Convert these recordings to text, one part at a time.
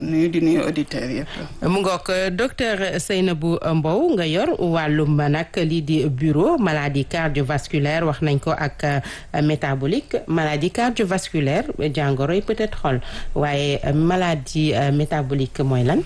nuyu di nuyu auditeurs yëpp. mu ngoog docteur Seynabou Mbow nga yor wàllum nag lii di bureau maladie cardiovasculaire wax nañ ko ak métabolique maladie cardiovasculaire jàngoro yi peut-être xol waaye maladie métabolique mooy lan.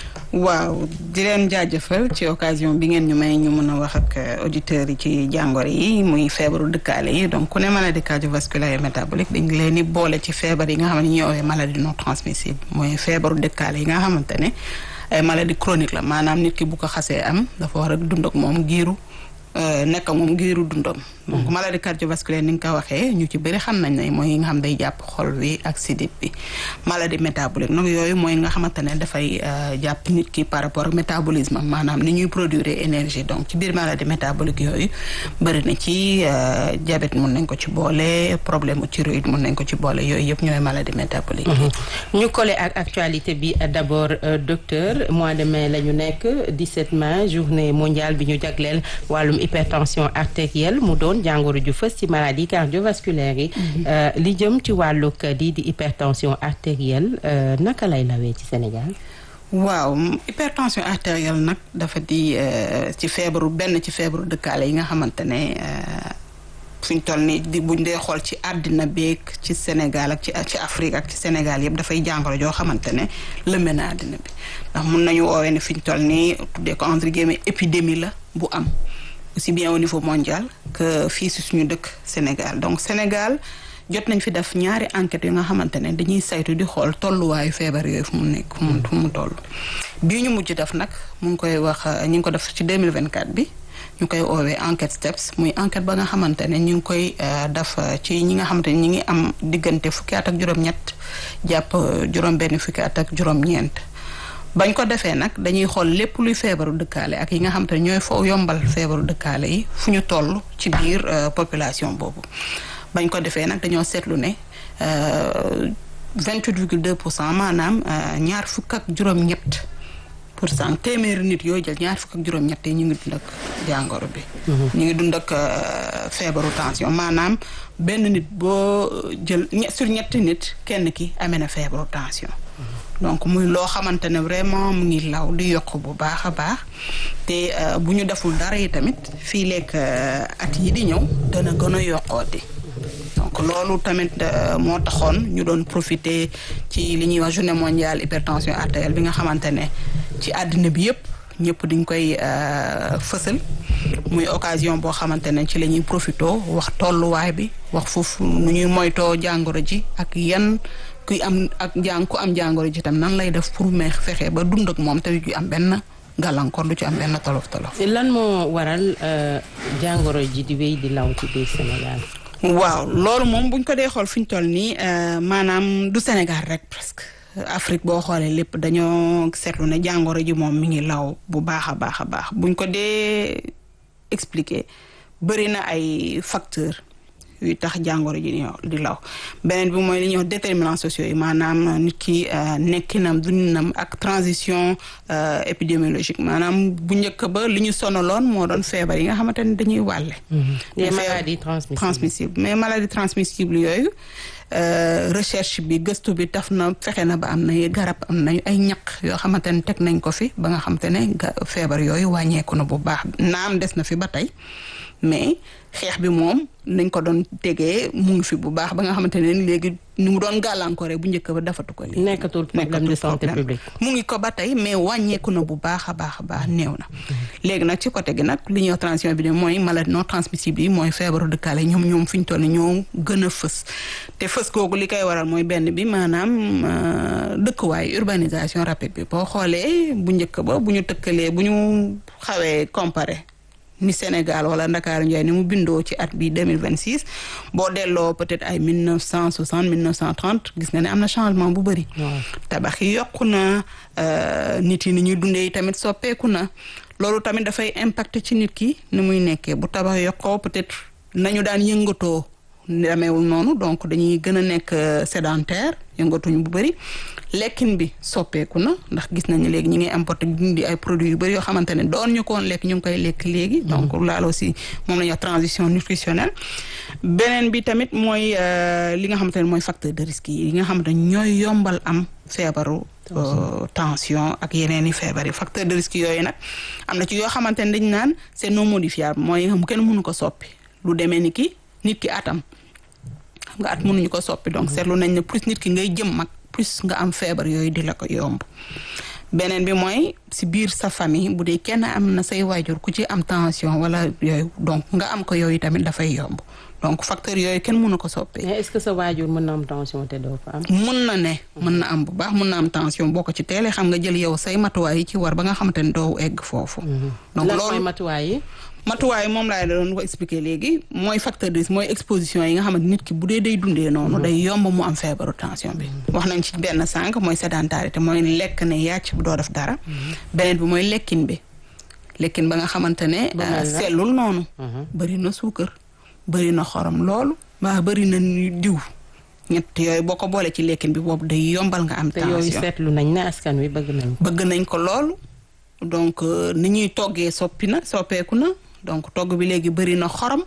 waaw di leen jaajëfal ci occasion bi ngeen ñu may ñu mën a wax ak auditeurs yi ci jàngoro yi muy feebaru dëkkaale yi donc ku ne maladie cardiovasculaire et métabolique dañ leen di boole ci feebar yi nga xam ne ñuy woowee maladie non transmissible mooy feebaru dëkkaale yi nga xamante ne ay maladie chronique la maanaam nit ki bu ko xasee am dafa war a dund ak moom giiru nekk ak moom giiru dundam. donc maladie cardiovasculaire ni nga ko waxee ñu ci bëri xam nañ ne mooy yi nga xam day jàpp xol bi ak sidit bi maladie métabolique nag yooyu mooy nga xamante ne dafay jàpp nit ki par rapport ak métabolisme maanaam ni ñuy produire énergie donc ci biir maladie métabolique yooyu bëri na ci diabète mun nañ ko ci boole problème mu thyroïde mun nañ ko ci boole yooyu yëpp ñooy maladie métabolique ñu collé ak actualité bi d'abord docteur mois de mai la ñu nekk 17 mai journée mondiale bi ñu jagleel wàllum hypertension artérielle mu doon jàngoro ju fës ci maladie cardiovasculaire yi li jëm ci wàllug lii di hypertension artérielle naka lay lawee ci Sénégal. waaw hypertension artérielle nag dafa di ci feebaru dëkkaale yi nga xamante ne fi ñu toll nii buñ dee xool ci àddina beeg ci Sénégal ak ci Afrique ak ci Sénégal yëpp dafay jàngoro joo xamante ne lëmbe na àddina bi ndax mun nañu woowee ne fi ñu toll nii tuddee ko entre guillemets épidémie la bu am. aussi bien au niveau mondial que fii si suñu dëkk Sénégal donc Sénégal jot nañ fi def ñaari enquêtes yu nga xamante ne dañuy saytu di xool tolluwaayu feebar yooyu fu mu nekk fu mu toll. bii ñu mujj def nag mu ngi koy wax ñu ngi ko def ci 2024 bi ñu koy oowee enquête STEPS muy enquête ba nga xamante ne ñu ngi koy def ci ñi nga xamante ne ñi ngi am diggante fukki at ak juróom-ñett jàpp juróom-benn fukki at ak juróom-ñeent. bañ ko defee nag dañuy xool lépp luy feebaru dëkkaale ak yi nga xam te ne ñooy foo yombal feebaru dëkkaale yi fu ñu toll ci biir population boobu bañ ko defee nag dañoo seetlu ne 28,2% maanaam ñaar fukk ak juróom-ñett pour cent téeméeri nit yooyu jël ñaar fukk ak juróom-ñett yi ñu ngi dund ak jàngoro bi. ñu ngi dund ak feebaru tension maanaam benn nit boo jël sur ñetti nit kenn ki amee na feebaru tension. donc muy loo xamante ne vraiment mu ngi law di yokk bu baax a baax te bu ñu deful dara yi tamit fii lekk at yi di ñëw dana gën a yokkooti donc loolu tamit moo taxoon ñu doon profiter ci li ñuy wax journée mondiale hypertension artérielle bi nga xamante ne ci àddina bi yëpp ñëpp diñ koy fësal muy occasion boo xamante ne ci la ñuy profitoo wax tolluwaay bi wax foofu nu ñuy moytoo jàngoro ji ak yan ku am jàngoro ji tam nan lay def pour fexe ba dund ak moom te du ci am benn gàllankoor du ci am benn tolof-tolof. lan moo waral jàngoro ji di wéy di law ci biir Sénégal. waaw loolu moom buñ ko dee xool fi ñu toll nii maanaam du Sénégal rek presque Afrique boo xoolee lépp dañoo seetlu ne jàngoro ji moom mi ngi law bu baax a baax a baax buñ ko dee expliquer bëri na ay facteurs. yuy tax jàngoro ji di law beneen bi mooy li ñuy wax déterminants sociaux yi maanaam nit ki nekkinam dundinam ak transition épidémiologique maanaam bu njëkk ba li ñu sonaloon moo doon feebar yi nga xamante ne dañuy wàlle les maladies transmissibles mais maladies transmissibles yooyu recherche bi gëstu bi taf na fexe na ba am na garab am nañu ay ñaq yoo xamante ne teg nañ ko fi ba nga xamante ne feebar yooyu wàññeeku na bu baax naam des na fi ba tey mais xeex bi moom nañ ko doon tegee mu ngi fi bu baax ba nga xamante ne léegi ni mu doon gàllankoore bu njëkk ba defatu ko léegi. nekkatul problème de santé publique. mu ngi ko ba tey mais wàññeeku na bu baax a baax néew na. léegi nag ci côté gi nag li ñuy wax transmission bi de mooy maladie non transmissible yi mooy feebaru dëkkaale ñoom fi ñu toll ñoo gën a fës te fës googu li koy waral mooy benn bi maanaam dëkkuwaay urbanisation rapide bi boo xoolee bu njëkk ba bu ñu tëkkalee bu ñu xawee comparé. ni Sénégal wala Ndakaaru Njaay ni mu bindoo ci at bi 2026 boo delloo peut-être ay 1960 1930 gis nga ne am na changement bu bëri. tabax yi yokku na nit yi ni ñuy dundee tamit soppeeku na loolu tamit dafay impacter ci nit ki ni muy nekkee bu tabax yokkoo peut-être nañu daan yëngatoo demeewul noonu donc dañuy gën a nekk sédentaire yëngatuñu bu bëri lekkin bi soppeeku na ndax gis nañu léegi ñi ngi importer di ay produits yu bëri yoo xamante ne doon ñu ko woon lekk ñu ngi koy lekk léegi donc laal aussi moom la ñuy wax transition nutritionnelle beneen bi tamit mooy li nga xamante ne mooy facteur de risque yi nga xamante ne ñooy yombal am feebaru tension ak yeneen i feebar yi facteur de risque yooyu nag am na ci yoo xamante ne dañ naan c'est non modifiable mooy kenn mënu ko soppi lu demee ni ki nit ki atam xam nga at mënuñu ko soppi donc seetlu nañ ne plus nit ki ngay jëm mag plus nga am feebar yooyu di la ko yomb beneen bi mooy si biir sa famille bu dee kenn am na say waajur ku ci am tension wala yooyu donc nga am ko yooyu tamit dafay yomb donc facteur yooyu kenn mënu ko soppi. mais est-ce que sa waajur mën na am tension te doo ko am. mën na ne mën na am bu baax mën na am tension boo ko ci teelee xam nga jël yow say matuwaay yi ci war ba nga xamante ne doo egg foofu. donc loolu mooy matuwaay yi. matuwaay moom laa doon ko expliquer léegi mooy facteur de risque mooy exposition yi nga xamante nit ki bu dee day dundee noonu. day yomb mu am feebaru tension bi. wax nañ ci benn sànq mooy sédentarité mooy lekk ne yàcc bu doo def dara. beneen bi mooy lekkin bi lekkin ba nga xamante ne. sellul noonu. bëri na suukar. bëri na xorom loolu waa bëri na diw ñett yooyu boo ko boole ci lekkin bi boobu day yombal nga am tension te yooyu seetlu nañ ne askan wi bëgg nañ ko loolu donc ni ñuy toggee soppeeku na donc togg bi léegi bëri na xorom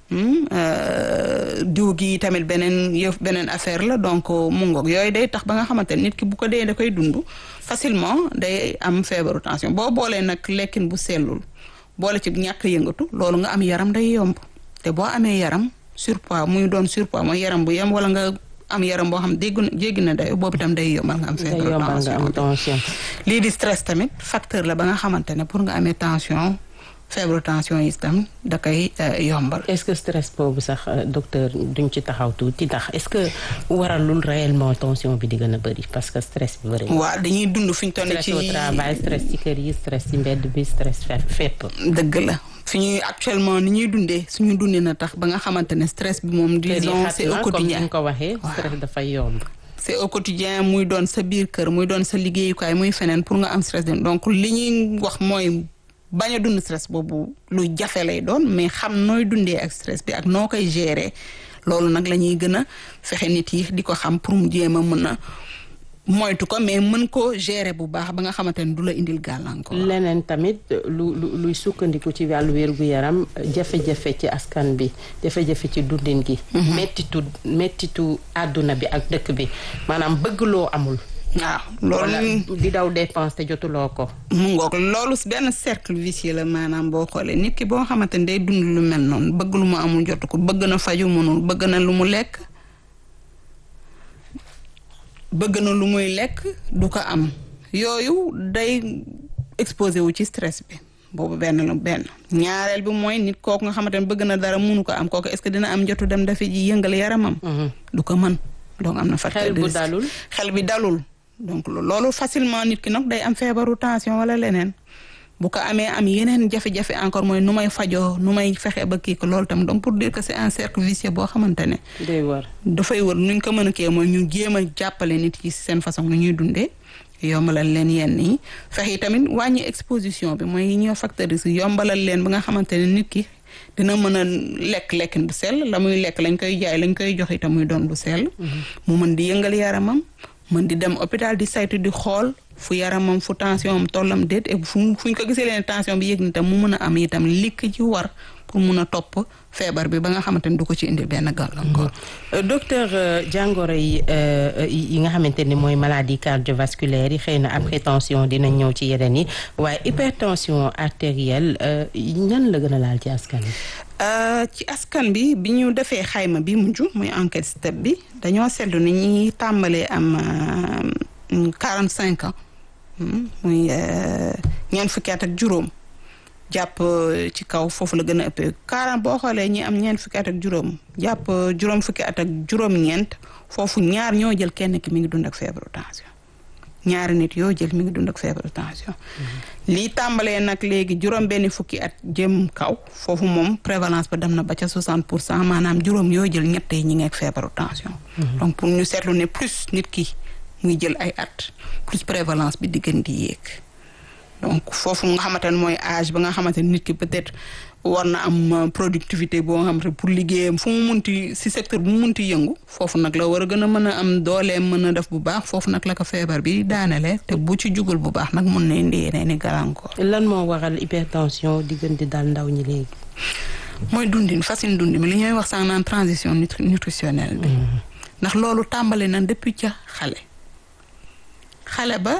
diw gi tamit beneen affaire la donc mu ngoog yooyu day tax ba nga xamante ne nit ki bu ko dee da koy dund facilement day am feebaru tension boo boolee nag lekkin bu sellul boole ci ñàkk yëngatu loolu nga am yaram day yomb te boo amee yaram surpoids muy doon surpoids mooy yaram bu yem wala nga am yaram boo xam jéggi na dayo boobu itam day yombal nga am feebaru tension lii di stress tamit facteur la ba nga xamante ne pour nga amee tension feebaru tension yi itam da koy yombal. est-ce que stress boobu sax docteur duñ ci taxaw tuuti ndax est-ce que waralul réellement tension bi di gën a bëri parce que stress bi bëri. waaw dañuy dund fi ñu toll ci stress au travail stress ci kër yi stress ci mbedd bi stress fépp. dëgg la. fi ñuy actuellement ni ñuy dundee suñu dundee na tax ba nga xamante ne stress bi moom disons c'est au quotidien comme ni nga ko waxee stress dafay yomb. c'est au quotidien muy doon sa biir kër muy doon sa liggéeyukaay muy feneen pour nga am stress donc li ñuy wax mooy bañ a dund stress boobu lu jafe lay doon mais xam nooy dundee ak stress bi ak noo koy gérer loolu nag la ñuy gën a fexe nit yi di ko xam pour mu jéem a mën a moytu ko mais mën ko gérer bu baax ba nga xamante ne du la indil gàllankoor. leneen tamit luy sukkandiku ci wàllu wér-gu-yaram jafe-jafe ci askan bi jafe-jafe ci dundin gi. mettitu àdduna bi ak dëkk bi maanaam bëgg loo amul. waaw loolu di daw dépense te jotuloo ko. mu ngoog loolu benn cercle vicieux la maanaam boo xoolee nit ki boo xamante ne day dund lu mel noonu bëgg lu mu amul jotu ko bëgg na faju mënul bëgg na lu mu lekk. bëgg na lu muy lekk du ko am yooyu day exposé wu ci stress bi boobu benn ñaareel bi mooy nit kooku nga xamante ne bëgg na dara mënu ko am kooku est-ce que dina am jotu dem dafa ji yëngal yaramam. du ko mën donc am na facteur de risque xel bi dalul donc loolu facilement nit ki nag day am feebaru tension wala leneen bu ko amee am yeneen jafe-jafe encore mooy nu may fajoo nu may fexe ba kii ko loolu tam donc pour dire que c'est un cercle vicieux boo xamante ne. dafay wër nuñ ko mën a kii mooy ñu jéem a jàppale nit yi seen façon nu ñuy dundee yombalal leen yenn yi fexe tamit wàññi exposition bi mooy ñoo facteur risque yombalal leen ba nga xamante ne nit ki dina mën a lekkin bu sell la muy lekk lañ koy jaay lañ koy jox itam muy doon bu sell. mu mën di yëngal yaramam mën di dem hôpital di saytu di xool. fu yaramam fu tension am tollam déet et fuñ ko gisee leen tension bi yëg ni tam mu mën a am itam likk ci war pour mun a topp feebar bi ba nga xamante ni du ko ci indi benn gàllankoor. docteur jàngoro yi nga xamante ni mooy maladie cardiovasculaire yi xëy na après tension dina ñëw ci yeneen yi waaye hypertension artérielle ñan la gën a laal ci askan bi. ci askan bi bi ñu defee xayma bi mujj muy enquête step bi dañoo seetlu ni ñi tàmbalee am 45 ans muy ñeent fukki at ak juróom jàpp ci kaw foofu la gën a ëppee 40 boo xoolee ñi am ñeent fukki at ak juróom jàpp juróom fukki at ak juróom-ñeent foofu ñaar ñoo jël kenn ki mi ngi dund ak feebaru tension ñaari nit yoo jël mi ngi dund ak feebaru tension. lii tàmbalee nag léegi juróom benn fukki at jëm kaw foofu moom prévalence ba dem na ba ca 60% maanaam juróom yoo jël ñett yi ñi ngi ak feebaru tension. donc pour ñu seetlu ne plus nit ki muy jël ay at plus prévalence bi di gën di yéeg donc foofu nga xamante ne mooy âge ba nga xamante ne nit ki peut-être war na am productivité boo nga xamante ne pour liggéeyam fu mu munti si secteur bu mu munti yëngu foofu nag la war a gën a mën a am dooleem mën a def bu baax foofu nag la ko feebar bi daanele te bu ci jugul bu baax nag mun na indi yeneen i gàllankoor. lan moo waral hypertension di gën di dal ndaw ñi léegi. mooy dundin façon dundin bi li ñuy wax sax naan transition nutritionnelle bi. ndax loolu tàmbali na depuis ca xale. xale ba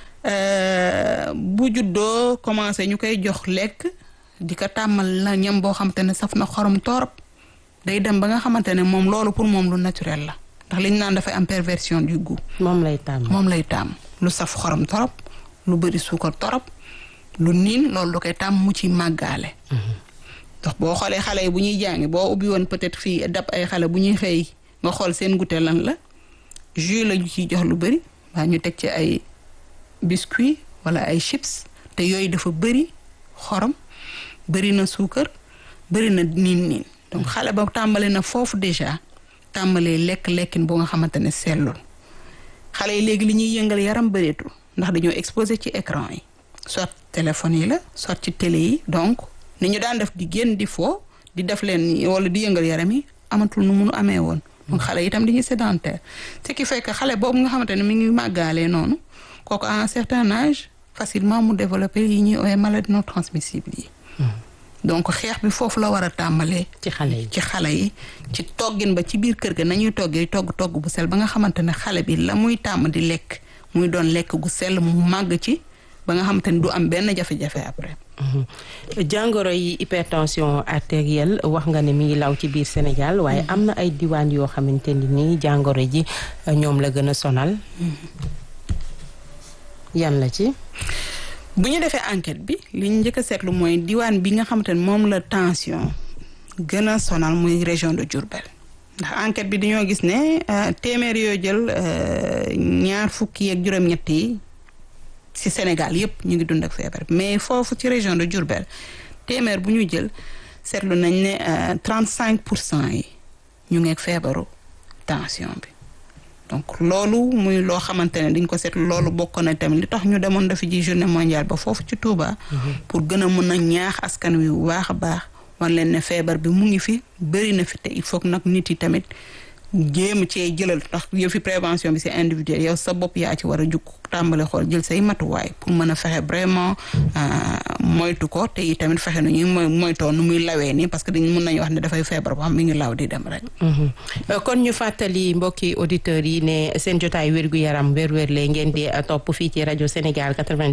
bu juddoo commencé ñu koy jox lekk di ko tàmmal la ñam boo xamante ne saf na xorom torop day dem ba nga xamante ne moom loolu pour moom lu naturel la ndax liñ naan dafay am perversion du goût. moom lay tàmm lu saf xorom torop lu bëri suukar torop lu niin loolu da koy tàmm mu ci màggaale. ndax boo xoolee xale yi bu ñuy jàngi boo ubbi woon peut-être fii dab ay xale bu ñuy xëy nga xool seen goûter lan la jus la ñu ciy jox lu bëri waa ñu teg ci ay biscuit wala ay chips te yooyu dafa bëri xorom bëri na suukar bëri na niin donc xale ba tàmbali na foofu déjà tàmbalee lekkin boo nga xamante ne sellul xale yi léegi li ñuy yëngal yaram bëreetul ndax dañoo exposé ci écran yi soit téléphone yi la soit ci télé yi donc ni ñu daan def di génn di foo di def leen wala di yëngal yaram yi amatul nu munu amee woon donc xale yi itam dañuy sédentaire ce qui fait que xale boobu nga xamante ne mi ngi màggaalee noonu kooku à un certain âge facilement mu développé yi ñuy ooyee maladies non transmissibles yi donc xeex bi foofu la war a tàmbalee ci xale yi ci toggin ba ci biir kër ga nañuy toggee togg bu sell ba nga xamante ne xale bi la muy tàmm di lekk muy doon lekk gu sell mu màgg ci ba nga xamante ne du am benn jafe-jafe après. jàngoro yi hypertension artérielle wax nga ne mi ngi law ci biir Sénégal waaye am na ay diwaan yoo xamante ni nii jàngoro ji ñoom la gën a sonal. yan la ci. bu ñu defee enquête bi li ñu njëkk a seetlu mooy diwaan bi nga xamante ne moom la tension gën a sonal muy région de Diourbel ndax enquête bi dañoo gis ne téeméer yoo jël 20 yi ci Sénégal yépp ñu ngi dund ak feebar mais foofu ci région de Diourbel téeméer bu ñu jël seetlu nañ ne 35% yi ñu ngi ak feebaru tension bi. donc loolu muy loo xamante ne dañ ko seetlu loolu bokk na tamit li tax ñu demoon dafa ji journée mondiale ba foofu ci Touba. pour gën a mën a ñaax askan wi bu baax a baax wan leen ne feebar bi mu ngi fi bëri na fi te il faut que nag nit yi tamit jéem cee jëlal ndax yow fi prévention bi c'est individuel yow sa bopp yaa ci war a jug tàmbale xool jël say matuwaay pour mën a fexe vraiment moytu ko te yi tamit fexe nu ñuy moytoo nu muy lawee nii parce que dañ mën nañu wax ne dafay feebar boo xam mi ngi law di dem rek. kon ñu fàttali mbokki auditeurs yi ne seen jotaay wérgu yaram wér-wér lay ngeen di topp fii ci rajo Sénégal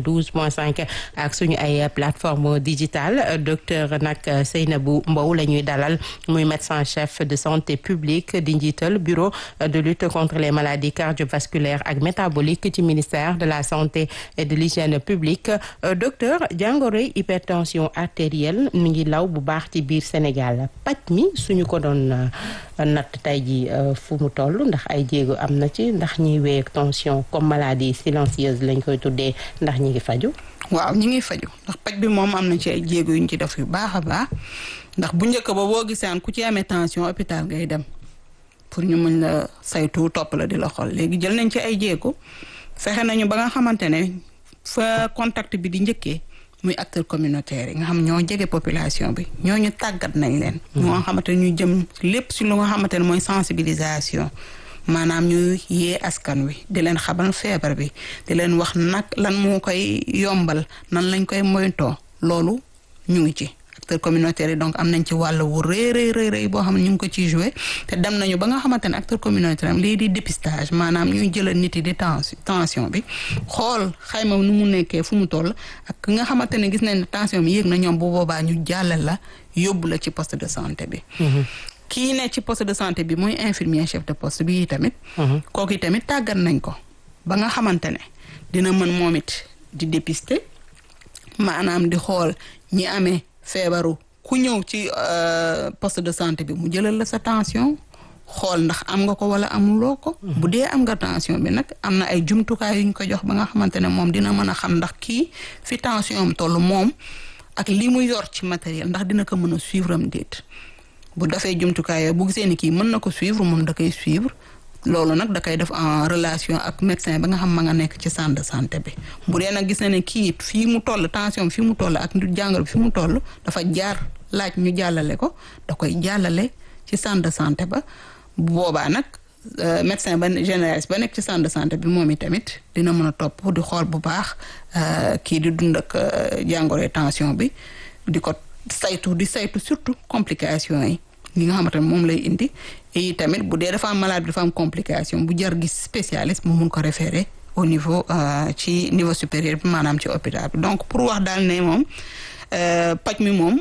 92.5 ak suñu ay plateforme digitale docteur nag Seynabou Mbow la ñuy dalal muy médecin chef de santé publique di njiital bureau de lutte contre les maladies cardiovasculaires ak métaboliques ci ministère de la santé et de l'hygiène publique docteur jàngoroy hypertension artérielle mi ngi law bu baax ci biir Sénégal paj mi suñu ko doon natt tey ji fu mu toll ndax ay jéego am na ci ndax ñiy wéy ak tension comme maladie silencieuse lañ koy tuddee ndax ñi ngi faju waaw ñi ngi faju ndax paj bi moom am na ci ay jéego yuñ ci def yu baax a baax ndax bu njëkk ba boo gisaan ku ci amee tension hôpital ngay dem pour ñu mën la saytu topp la di la xool léegi jël nañ ci ay jéego fexe nañu ba nga xamante ne fa contact bi di njëkkee muy acteurs communautaires yi nga xam ñoo jege population bi ñooñu tàggat nañ leen. ñoo xamante ne ñu jëm lépp si lu nga xamante ne mooy sensibilisation maanaam ñu yee askan wi di leen xamal feebar bi di leen wax nag lan moo koy yombal nan lañ koy moytoo loolu ñu ngi ci. acteurs communautaires yi donc am nañ ci wàll wu rëy boo xam ne ñu ngi ko ciy joué te dem nañu ba nga xamante ne acteurs communautaires am lii di dépistage maanaam ñuy jëlal nit yi di tension bi xool xayma nu mu nekkee fu mu toll ak nga xamante ne gis nañ ne tension bi yéeg na ñoom bu boobaa ñu jàllal la yóbbu la ci poste de santé bi. kii ne ci poste de santé bi mooy infirmier chef de poste bi tamit. kooku tamit tàggat nañ ko ba nga xamante ne dina mën moom it di dépister maanaam di xool ñi amee. feebaru ku ñëw ci poste de santé bi mu jëlal la sa tension xool ndax am nga ko wala amuloo ko. bu dee am nga tension bi nag am na ay jumtukaay yu ñu ko jox ba nga xamante ne moom dina mën a xam ndax kii fi tension am toll moom ak li mu yor ci matériel ndax dina ko mën a suivre am déet bu dafay jumtukaay yooyu bu gisee ni kii mën na ko suivre moom da koy suivre. loolu nag da koy def en relation ak médecin ba nga xam ma nga nekk ci centre de santé bi bu dee nag gis na ne kii fii mu toll tension bi fii mu toll ak jàngoro bi fii mu toll dafa jaar laaj ñu jàllale ko da koy jàllale ci centre de santé ba bu boobaa nag médecin ba généraliste ba nekk ci centre de santé bi moom itamit dina mën a topp di xool bu baax kii di dund ak jàngoro tension bi di ko di saytu surtout complications yi. li nga xamante ne moom lay indi et tamit bu dee dafa am malade dafa am complication bu jar gis spécialiste mu mun ko référer au niveau ci niveau supérieur bi maanaam ci hôpital bi donc pour wax daal ne moom paj mi moom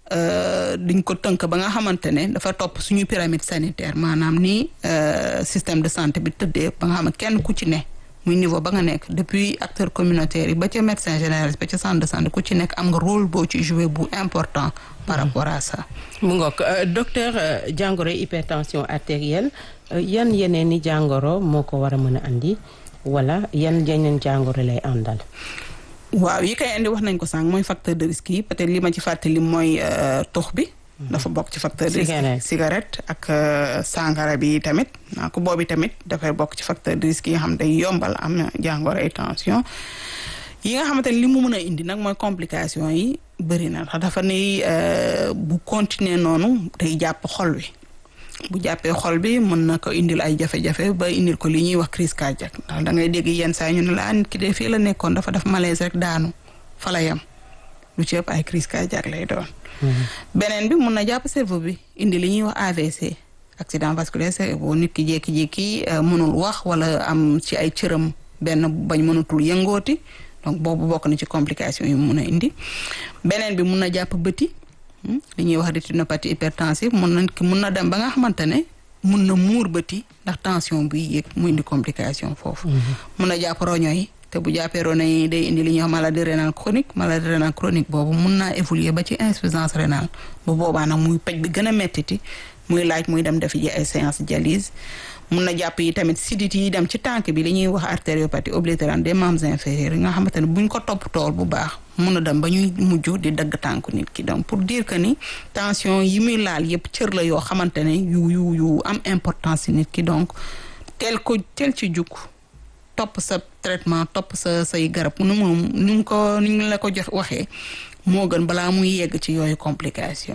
duñ ko tënk ba nga xamante ne dafa topp suñu pyramide sanitaire maanaam ni système de santé bi tëddee ba nga xam ne kenn ku ci ne muy niveau ba nga nekk depuis acteurs communautaires yi ba ca médecin généraliste ba ca centre de santé ku ci nekk am nga rôle boo ci joué bu important par rapport à ça. mu ngoog docteur jàngoro hypertension artérielle yan yeneen i jàngoro moo ko war a mën a andi wala yan yeneen jàngoro lay àndal. waaw yi koy indi wax nañ ko sànq mooy facteur de risque yi peut-être li ma ci fàttali mooy tux bi. dafa bokk ci facteur de risque cigarette ak sangara bi tamit ko boobu tamit dafay bokk ci facteur de risque yi nga xam day yombal am jàngoro ay tension yi nga xamante ne li mu mën a indi nag mooy complication yi bëri na ndax dafa ne bu continuer noonu day jàpp xol wi bu jàppee xol bi mën na ko indil ay jafe-jafe ba indil ko li ñuy wax crise cardiaque ndax da ngay dégg yenn saa ñu ne la nit ki de fii la nekkoon dafa def malaise rek daanu fa la yem lu ci ëpp ay crise cardiaque lay doon. beneen bi mun na jàpp cerveau bi indi li ñuy wax AVC accident vasculaire cerveau nit ki jékki-jékki mënul wax wala am ci ay cëram benn bañ mënatul yëngooti donc boobu bokk na ci complication yu mun a indi. beneen bi mun na jàpp bëti li ñuy wax rétinopathie hypertensive mun na dem ba nga xamante ne mun na muur bëti ndax tension buy yéeg mu indi complication foofu. mun na jàpp roño yi. te bu jàppee roño yi day indi li ñuy wax maladie rénale chronique boobu mun naa évoluer ba ci insuffisance rénale bu boobaa nag muy paj bi gën a mettiti muy laaj muy dem def ji ay séance dialyse mun na jàpp yi tamit sidit yi dem ci tànk bi li ñuy wax artériopathie oblitérante des membres inférieurs yi nga xamante ne buñ ko topp tool bu baax mun na dem ba ñuy mujj di dagg tànku nit ki donc pour dire que ni tension yi muy laal yëpp cër la yoo xamante ne yu am importance ci nit ki donc teel ci jug topp sa traitement topp say garab nu ñu la ko jox waxee moo gën balaa muy yegg ci yooyu complication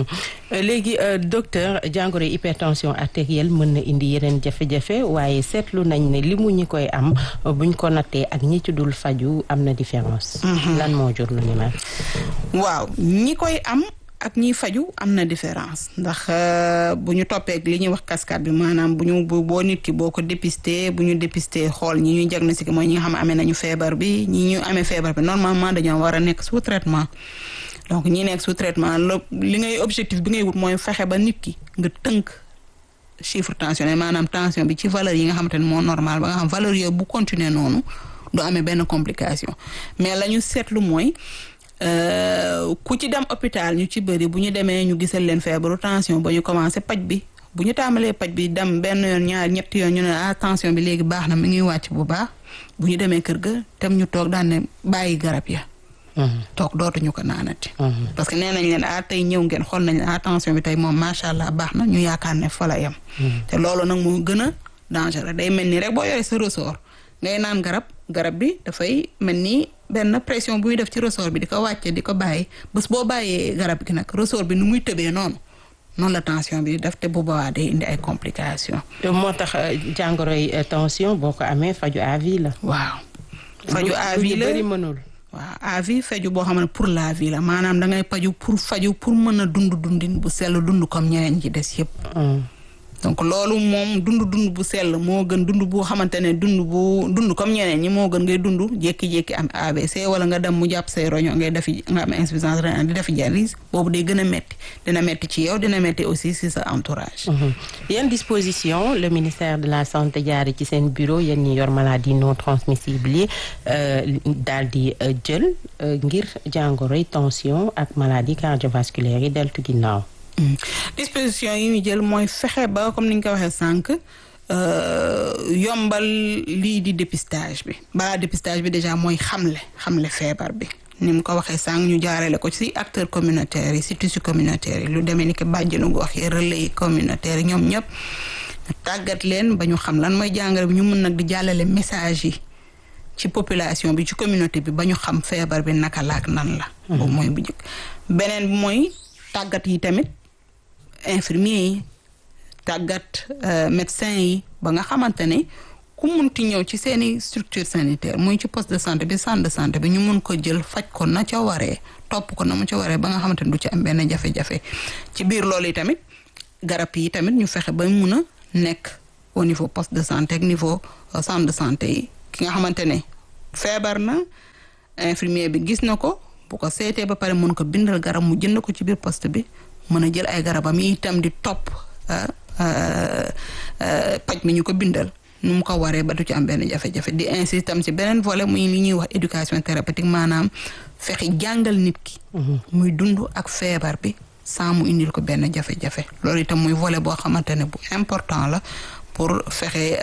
léegi docteur jàngoro hypertension artérielle mën na indi yeneen jafe-jafe waaye seetlu nañ ne li mu ñi koy am buñ ko nattee ak ñi ci dul faju am na différence. lan moo jur lu ni mel. waaw ñi koy am ak ñiy faju am na différence ndax bu ñu toppee li ñuy wax cascade bi maanaam boo nit ki boo ko dépisté bu ñu dépisté xool ñi ñuy diagnostiqué mooy ñi nga xam ne amee nañu feebar bi ñi ñu amee feebar bi normalement dañoo war a nekk sous traitement donc ñi nekk sous traitement li ngay objectif bi ngay wut mooy fexe ba nit ki nga tënk chiffre tensionnel maanaam tension bi ci valeur yi nga xamante ne moo normal ba nga xam valeur yooyu bu continuer noonu du amee benn complication mais la ñu seetlu mooy ku ci dem hôpital ñu ci bëri bu ñu demee ñu gisal leen feebaru tension ba ñu commencé paj bi bu ñu tàmbalee paj bi dem benn yoon ñaar ñetti yoon ñu ne tension bi léegi baax na mi ngi wàcc bu baax bu ñu demee kër ga tam ñu toog daan ne bàyyi garab ya toog dootuñu ko naanati parce que nee nañ leen tey ñëw ngeen xool nañ tension bi tey moom macha allah baax na ñu yaakaar ne fa la yem te loolu nag moo gën a dangereux day mel ni rek boo yoree sa ressort ngay naan garab bi dafay mel ni benn pression buy def ci ressort bi di ko wàcce di ko bàyyi bés boo bàyyee garab gi nag ressort bi nu muy tëbee noonu la tension bi def te bu boobaa day indi ay complications. moo tax jàngoroy tension boo ko amee faju à vie la. waaw faju à vie la bëri mënul. waaw à vie faju boo xam ne pour la vie la maanaam da ngay faju pour mën a dundin bu sell dund comme ñeneen ci des yëpp. donc loolu moom dund bu sell moo gën dund bu xamante ne dund comme ñeneen ñi moo gën ngay dund jékki-jékki am AVC wala nga dem mu jàpp say roño nga am insuffisance rénale di defi dialyse boobu day gën a metti dina metti ci yow dina metti aussi si sa entourage. yan disposition le ministère de la santé jaare ci seen bureau yéen ñi yor maladie non transmissible yi daal di jël ngir jàngoroy tension ak maladie cardiovasculaire yi deltu ginnaaw. disposition yi ñu jël mooy fexe ba comme ni ñu ko waxee sànq yombal lii di dépistage bi balaa dépistage bi déjà mooy xamle feebar bi ni mu ko waxee sànq ñu jaarale ko ci acteurs communautaires yi ci tissu communautaire yi lu demee ni que bàjjenu gox yi relais communautaire yi ñoom ñëpp ñu tàggat leen ba ñu xam lan mooy jàngoro bi ñu mën nag di jàllale message yi ci population bi ci communauté bi ba ñu xam feebar bi naka la ak nan la. boobu mooy bu njëkk beneen bi mooy tàggat yi tamit. infirmier yi tàggat médecin yi ba nga xamante ne ku munti ñëw ci seeni structure sanitaire muy ci poste de santé bi centre de santé bi ñu mun ko jël faj ko na ca waree topp ko na mu ca waree ba nga xamante ne du ci am benn jafe-jafe ci biir loolu yi tamit garab yi tamit ñu fexe ba mun a nekk au niveau poste de santé ak niveau centre de santé yi ki nga xamante ne feebar na infirmier bi gis na ko bu ko seetee ba pare mën ko bindal garab mu jënd ko ci biir poste bi mën a jël ay garabam yi itam di topp paj mi ñu ko bindal nu mu ko waree ba du ci am benn jafe-jafe di insiste tam ci beneen volet muy li ñuy wax éducation thérapeutique maanaam fexe jàngal nit ki muy dund ak feebar bi sans mu indil ko benn jafe-jafe loolu itam muy volet boo xamante ne bu important la pour fexe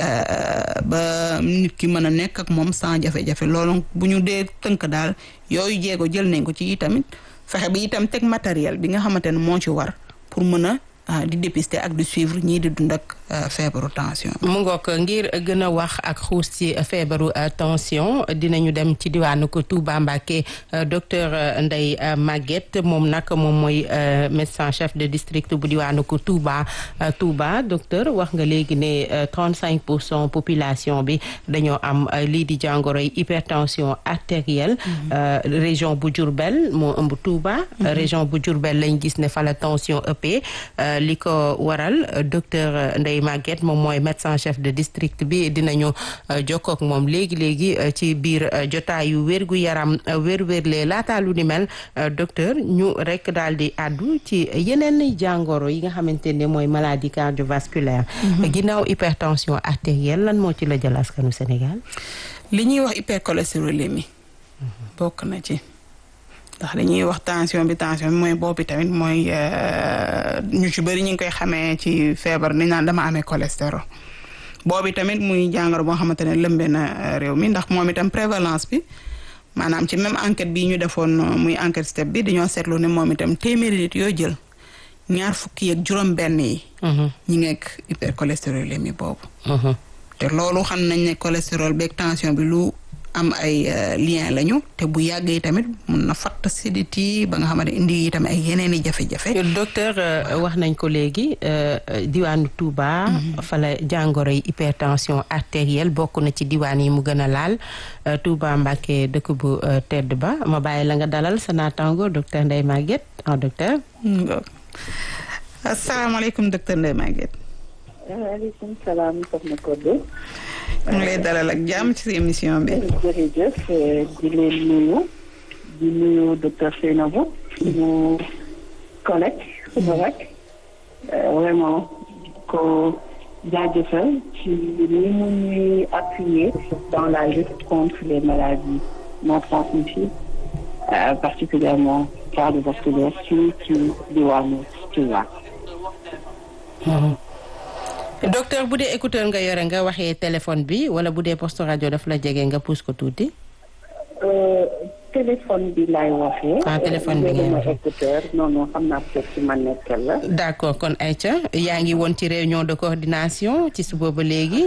ba nit ki mën a nekk ak moom sans jafe-jafe loolu bu ñu dee tënk daal yooyu jéego jël nañ ko ci itamit fexe bi itam teg matériel bi nga xamante ne moo ci war pour mën a di dépister ak di suivre ñii di dund ak feebaru tension. mu ngoog ngir gën a wax ak xuus ci feebaru tension dinañu dem ci diwaanu ko Touba Mbacké docteur Ndeye Maguette moom nag moom mooy médecin chef de district bu diwaanu ko Touba docteur wax nga léegi ne 35% population bi dañoo am lii di jàngoroy hypertension artérielle. région bu Diourbel moo ëmb Touba. région bu Diourbel lañ gis ne fa la tension ëppee. li ko waral docteur Ndeye Maguette moom mooy médecin chef de district bi dinañu jokkoo ak moom léegi ci biir jotaayu wérgu yaram wér-wérlee laataa lu ni mel docteur ñu rek daal di àddu ci yeneen jàngoro yi nga xamante ne mooy maladie cardiovasculaire. ginnaaw hypertension artérielle lan moo ci la jël askanu Sénégal. li ñuy wax hypercholestérolémie bokk na ci. ndax dañuy wax tension bi mooy boobu tamit mooy ñu ci bëri ñu ngi koy xamee ci feebar ni naan dama amee cholestérol boobu tamit muy jàngoro boo xamante ne lëmbe na réew mi ndax moom itam prévalence bi maanaam ci même enquête bi ñu defoon muy enquête step bi dañoo seetlu ne moom itam téeméeri nit yoo jël ñaar fukki ak juróom-benn yi. ñi nekk hypercholestérolémie boobu. te loolu xam nañ ne cholestérol beeg tension bi lu. am ay lien lañu te bu yàggee tamit mun na fatt sidit yi ba nga xamante indi yi tamit ay yeneen i jafe-jafe. docteur wax nañ ko léegi diwaanu Touba. fa la jàngoro yi hypertension artérielle bokk na ci diwaan yi mu gën a laal Touba Mbacké dëkk bu tedd ba ma bàyyi la nga dalal sa naataango docteur Ndeye Maguette docteur. asalaamaaleykum docteur Ndeye Maguette. waaleykum salaam soxna Codé. ñu ngi lay dalal ak jàmm ci émission bi. jërëjëf di leen nuyu docteur Seynabou suñu collègue suñu rek vraiment ko jaajëfal ci ni mu ñuy appuyer dans la lutte contre les maladies non transmissibles particulièrement cardiovasculaires ci diwaanu Touba. docteur bu dee écouteur nga yore nga waxee téléphone bi wala bu dee poste rajo daf la jege nga pousse ko tuuti. téléphone bi laay waxee. téléphone bi ngeen waxee écouteur non xam naa peut ci ma nekkal la. d'accord kon Aïcha yaa ngi woon ci réunion de coordination ci suba ba léegi.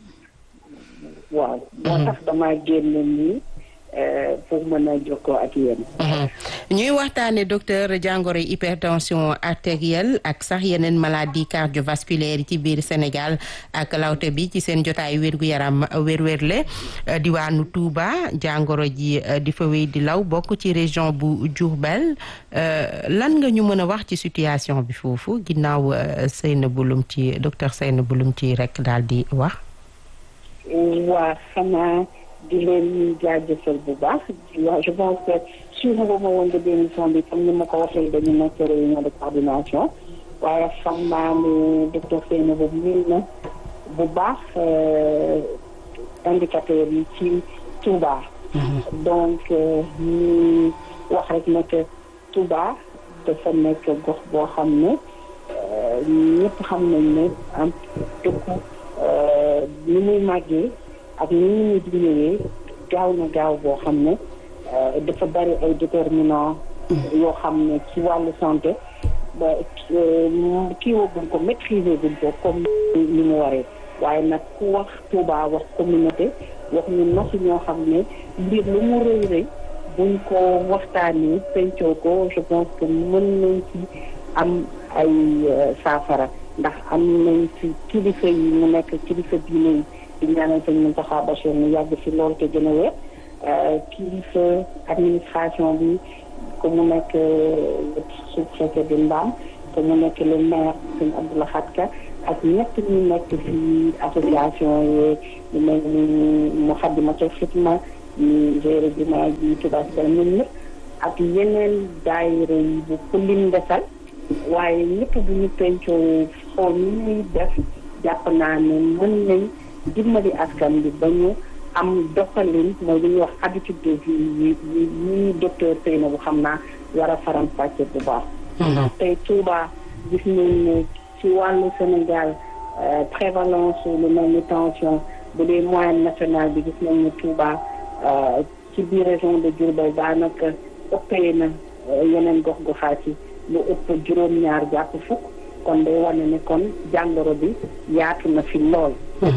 waaw. moo tax damaa génn nii pour mën a jokkoo ak yéen. ñuy waxtaane docteur jàngoro hypertension artérielle ak sax yeneen maladie cardiovasculaire yi ci biir Sénégal ak lawte bi ci seen jotaay wér-gu-yaram wér-wérle diwaanu Touba jàngoro ji di fa wéy di law bokk ci région bu Diourbel lan nga ñu mën a wax ci situation bi foofu ginnaaw Seynabou Loum ci docteur Seynabou Loum ci rek daal di wax. waa xanaa di leen jaajëfal bu baax je pense que suivre ba ma woon de émission bi comme ni ma ko waxee dañu nekk réunion de coordination waaye xam naa ne docteur Seynabou miin na bu baax indicateurs yi ci Touba. donc ñu wax rek ne que Touba dafa nekk gox boo xam ne ñëpp xam nañ ne am dëkku ni muy màggee ak ni ñuy ñëwee gaaw na gaaw boo xam ne dafa bari ay déterminants yoo xam ne ci wàllu santé ba kii wooguñ ko maîtriser guñ ko comme ni mu waree waaye nag ku wax Touba wax communauté wax ñu nosu ñoo xam ne mbir lu mu rëy rëy buñ ko waxtaanee pencoo ko je pense que mën nañ ci am ay saafara ndax am nañ ci kilifa yi mu nekk kilifa diine yi di ñaanal sëñ Mountakha Bachir mu yàgg fi lool te gën a wér kilifa administration bi ko mu nekk sous-préfet de Mbam te mu nekk le maire sëñ Abdoulaye Khatka ak ñett ñu nekk ci association yi ñu mel ni Moukhaddamatoul Khidma ñu géré jumaa ji Touba ci kanam ñun ñëpp ak yeneen daayira yi bu ko lim desal waaye ñëpp bu ñu pencoo xool ni ñuy def jàpp naa ne mën nañ dimbali askan bi ba ñu am doxalin mooy li ñuy wax habitude de vie yi docteur Seyna bu xam naa war a faram-fàcce bu baax. tey Touba gis nañ ne ci wàllu Sénégal prévalence lu mel ni tension bu dee moyenne nationale bi gis nañ ne Touba ci biir région de Diourbel daanaka ëppee na yeneen gox-goxaat yi lu ëpp juróom-ñaar jàpp fukk kon day wane ne kon jàngoro bi yaatu na fi lool.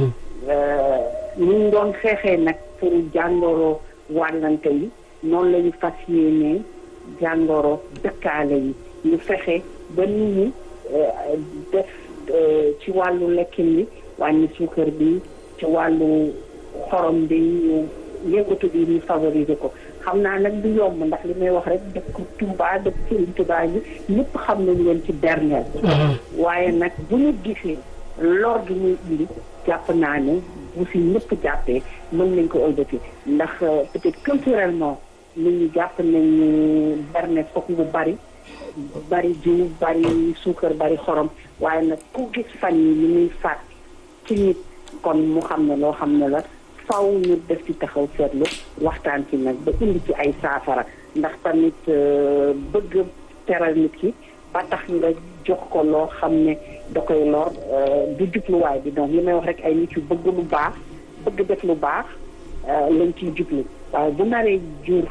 ñu ngi doon xeexee nag pour jàngoro wàllante yi noonu la ñu fas yéenee jàngoro dëkkaale yi ñu fexe ba nit ñi def ci wàllu lekkin bi wàññi suukar bi ci wàllu xorom bi ñu yëngatu bi ñu favoriser ko xam naa nag du yomb ndax li may wax rek dëkk Touba dëkk Serigne Touba yi ñëpp xam nañu leen ci dernier waaye nag bu ñu gisee lor gi muy indi jàpp naa ne bu si ñëpp jàppee mën nañ ko ëlbati ndax peut-être culturellement nit ñi jàpp nañu berne foog mu bari jiw bari suukar bari xorom waaye nag ku gis fan yi ni muy faat ci nit kon mu xam ne loo xam ne la faw ñu def ci taxaw seetlu waxtaan ci nag ba indi ci ay saafara ndax tamit bëgg teral nit ki ba tax nga jox ko loo xam ne da koy lor du jubluwaay bi donc li may wax rek ay nit yu bëgg lu baax bëgg def lu baax lañ ciy jublu waaye bu naree jur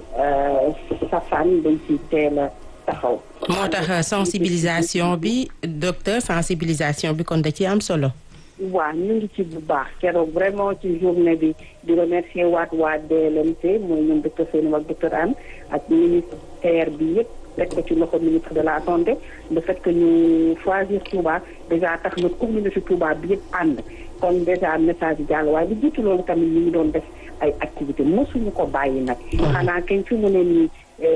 safaan dañ ciy teel a taxaw. moo tax sensibilisation bi docteur sensibilisation bi kon da ci am solo. waaw ñu ngi ci bu baax keroog vraiment ci journée bi di remercier waa DLMT mooy ñoom docteur Seynou ak docteur Anne ak ministère bi yëpp teg ko ci loxo ministre de la santé le fait que ñu choisir Touba déjà tax na communauté Touba bi yëpp ànd kon déjà message bi jàll waaye li jiitu loolu tamit ñu ngi doon def ay activité mosuñu ko bàyyi nag. xanaa kañ fi mu ne nii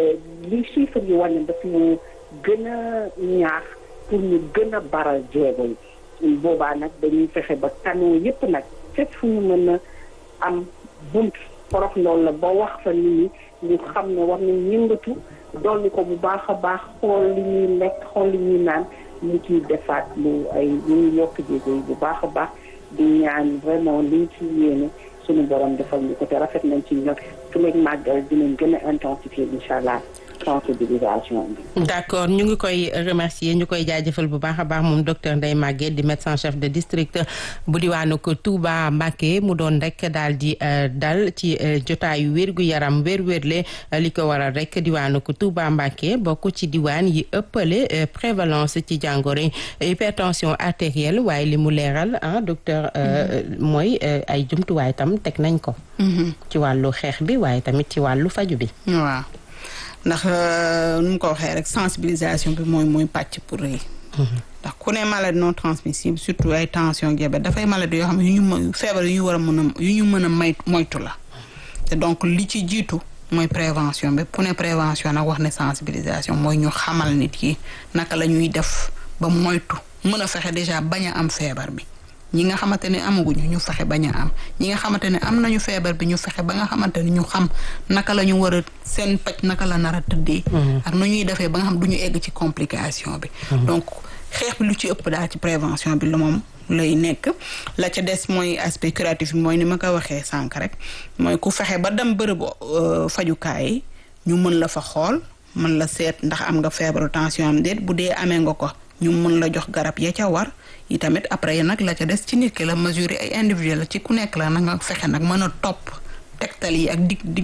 li chiffre yi wàññi daf ñu gën a ñaax pour ñu gën a baral jéego yi. boobaa nag dañuy fexe ba canaux yëpp nag fépp fu ñu mën a am bunt porox loolu la ba wax fa nit ñi ñu xam ne war nañ yëngatu dolli ko bu baax a baax xool li ñuy lekk xool li ñuy naan ñu ciy defaat lu ay ñuy yokk jéego yi bu baax a baax di ñaan vraiment liñ ci yéene suñu borom defal ñu ko te rafet nañ ci ñor su leen màggal dinañ gën a intensifier incha allah sensibilisation bi. d'accord ñu ngi koy remercier ñu koy jaajëfal bu baax a baax moom docteur Ndeye Maguette di médecin chef de district bu diwaanu ko Touba Mbacké mu doon rek daal di dal ci jotaayu wérgu yaram wér-wérle li ko waral rek diwaanu ko Touba Mbacké bokk ci diwaan yi ëppale prévalence ci jàngoro hypertension artérielle waaye li mu leeral docteur mooy ay jumtuwaay tam teg nañ ko. ci wàllu xeex bi waaye tamit ci wàllu faju bi. waaw. ndax nu mu ko waxee rek sensibilisation bi mooy pàcc pour rëy. ndax ku ne maladie non transmissible surtout ay tension diabète dafay maladie yoo xam ne yu ñu feebar yu ñu war a mën a moytu la. te donc li ci jiitu mooy prévention bi ku ne prévention nag wax ne sensibilisation mooy ñu xamal nit yi naka la ñuy def ba moytu mën a fexe déjà bañ a am feebar bi. ñi nga xamante ne amaguñu ñu fexe bañ a am ñi nga xamante ne am nañu feebar bi ñu fexe ba nga xamante ne ñu xam naka la ñu war a seen paj naka la nar a tëddee. ak nu ñuy defee ba nga xam du ñu egg ci complication bi. donc xeex bi lu ci ëpp daal ci prévention bi la moom lay nekk la ca des mooy aspect curatif bi mooy ni ma ko waxee sànq rek mooy ku fexe ba dem bërëbu fajukaay yi ñu mën la fa xool mën la seet ndax am nga feebaru tension am déet bu dee amee nga ko ñu mën la jox garab ya ca war. yi tamit après nag la ca des ci nit ki la mesure ay individuel la ci ku nekk la na nga fexe nag mën a topp tegtal yi ak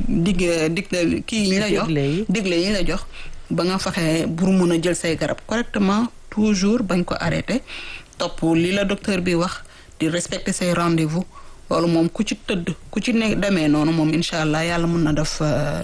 dig kii yi la jox digle yi la jox ba nga fexe pour mën a jël say garab correctement toujours bañ ko arrêté topp li la docteur bi wax di respecter say rendez-vous loolu moom ku ci tëdd ku ci ne demee noonu moom incha allah yàlla mun na def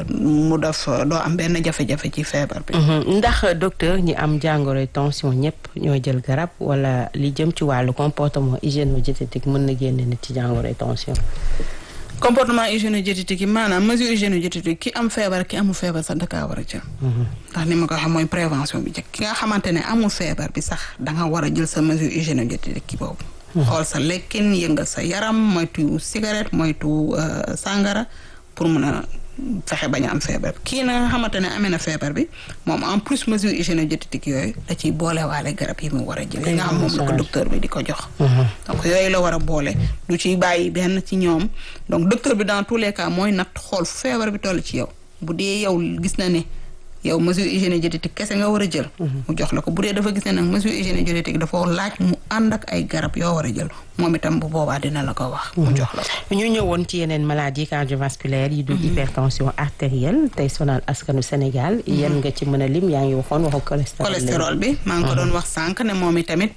doo am benn jafe-jafe ci feebar bi. ndax docteur ñi am jàngoroy tension ñëpp ñoo jël garab wala li jëm ci wàllu comportement hygiéno-diététique mën na génne nit ci jàngoroy tension. comportement hygiéno-diététique yi maanaam mesure hygiéno-diététique ki am feebar ki amul feebar sax dakaa war a jël. ndax ni ma ko waxee mooy prévention bi njëkk ki nga xamante ne amul feebar bi sax da nga war a jël sa mesure hygiéno-diététique ki boobu. xool sa lekkin yëngal sa yaram moytu cigarette moytu sàngara pour mën a fexe bañ a am feebar kii na nga xamante ne amee na feebar bi moom en plus mesure hygiéno-diététique yooyu da ciy boolewaale garab yi mu war a jël yi nga xam moom la ko docteur bi di ko jox. donc yooyu la war a boole du ci bàyyi benn ci ñoom donc docteur bi dans tous les cas mooy natt xool fu feebar bi toll ci yow bu dee yow gis na ne yow mesure hygiéno-diététique kese nga war a jël. mu jox la ko bu dee dafa gis ne nag mesure hygiéno-diététique dafa laaj mu ànd ak ay garab yoo war a jël moom itam bu boobaa dina la ko wax. mu jox la ko. ñu ñëwoon ci yeneen maladies cardiovasculaires yi du hypertension artérielle tey sonal askanu Sénégal. yan nga ci mën a lim yaa ngi waxoon waxu cholestérol bi maa ngi ko doon wax sànq ne moom itamit